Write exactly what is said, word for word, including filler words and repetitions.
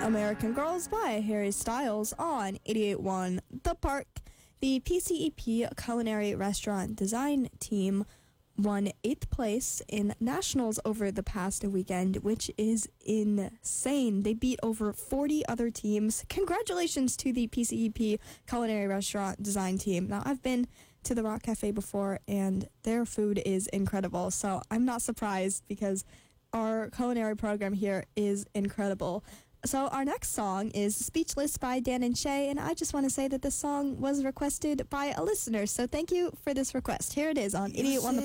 American Girls by Harry Styles on eighty-eight point one The Park. The P C E P Culinary Restaurant Design Team won eighth place in nationals over the past weekend, which is insane. They beat over forty other teams. Congratulations to the P C E P Culinary Restaurant Design Team. Now, I've been to the Rock Cafe before, and their food is incredible, so I'm not surprised because our culinary program here is incredible. So our next song is Speechless by Dan and Shay, and I just want to say that this song was requested by a listener, so thank you for this request. Here it is on eighty-eight point one The